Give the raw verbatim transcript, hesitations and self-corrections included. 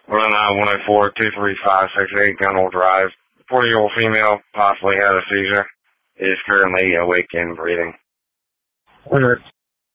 one oh nine, one oh four, two three five six eight Gunnell Drive. forty-year-old female, possibly had a seizure, is currently awake and breathing. Alright.